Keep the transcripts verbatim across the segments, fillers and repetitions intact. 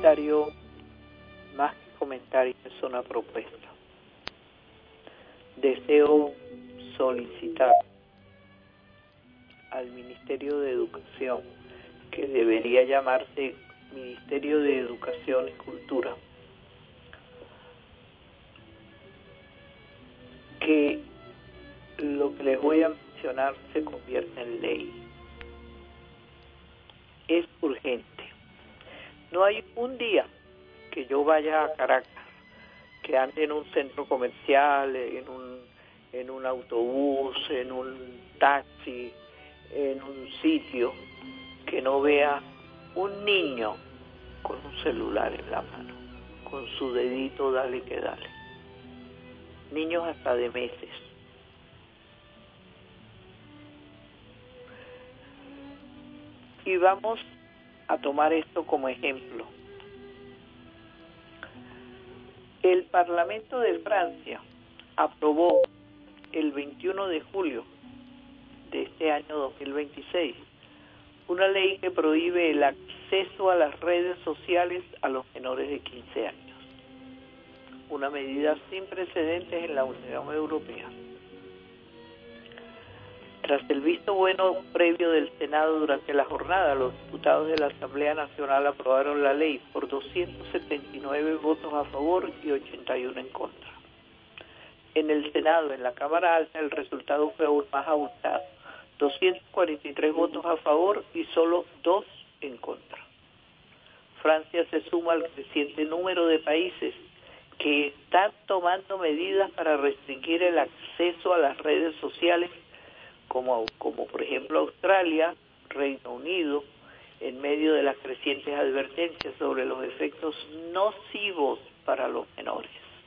comentario, más que comentario, es una propuesta. Deseo solicitar al Ministerio de Educación, que debería llamarse Ministerio de Educación y Cultura, que lo que les voy a mencionar se convierta en ley. Es urgente. No hay un día que yo vaya a Caracas, que ande en un centro comercial, en un, en un autobús, en un taxi, en un sitio, que no vea un niño con un celular en la mano, con su dedito dale que dale. Niños hasta de meses. Y vamos a tomar esto como ejemplo. El Parlamento de Francia aprobó el veintiuno de julio de este año dos mil veintiséis una ley que prohíbe el acceso a las redes sociales a los menores de quince años. Una medida sin precedentes en la Unión Europea. Tras el visto bueno previo del Senado durante la jornada, los diputados de la Asamblea Nacional aprobaron la ley por doscientos setenta y nueve votos a favor y ochenta y uno en contra. En el Senado, en la Cámara Alta, el resultado fue aún más abultado: doscientos cuarenta y tres votos a favor y solo dos en contra. Francia se suma al creciente número de países que están tomando medidas para restringir el acceso a las redes sociales, como, como por ejemplo Australia, Reino Unido, en medio de las crecientes advertencias sobre los efectos nocivos para los menores.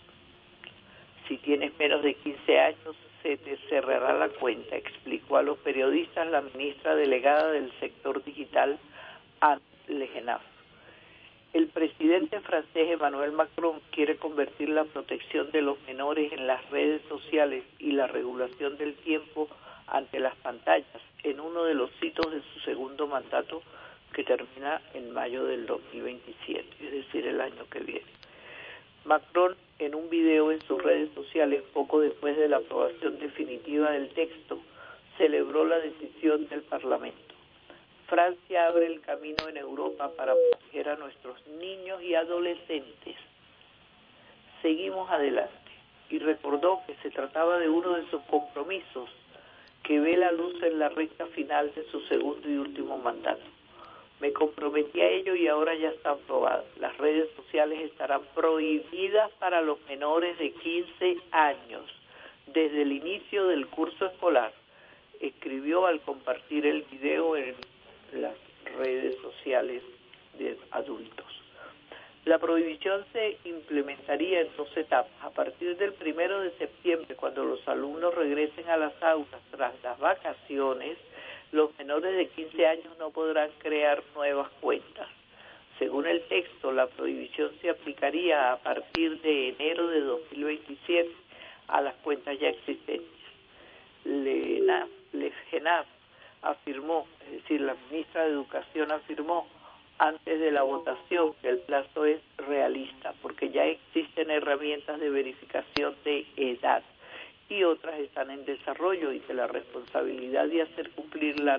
Si tienes menos de quince años, se te cerrará la cuenta, explicó a los periodistas la ministra delegada del sector digital, Anne Legenaf. El presidente francés Emmanuel Macron quiere convertir la protección de los menores en las redes sociales y la regulación del tiempo ante las pantallas en uno de los hitos de su segundo mandato, que termina en mayo del dos mil veintisiete, es decir, el año que viene. Macron, en un video en sus redes sociales poco después de la aprobación definitiva del texto, celebró la decisión del Parlamento. Francia abre el camino en Europa para proteger a nuestros niños y adolescentes. Seguimos adelante. Y recordó que se trataba de uno de sus compromisos, que ve la luz en la recta final de su segundo y último mandato. Me comprometí a ello y ahora ya está aprobado. Las redes sociales estarán prohibidas para los menores de quince años desde el inicio del curso escolar, escribió al compartir el video en las redes sociales de adultos. La prohibición se implementaría en dos etapas. A partir del primero de septiembre, cuando los alumnos regresen a las aulas tras las vacaciones, los menores de quince años no podrán crear nuevas cuentas. Según el texto, la prohibición se aplicaría a partir de enero de dos mil veintisiete a las cuentas ya existentes. Legenaf afirmó, es decir, la ministra de Educación afirmó antes de la votación que el plazo es realista, porque ya existen herramientas de verificación de edad y otras están en desarrollo, y que la responsabilidad de hacer cumplir la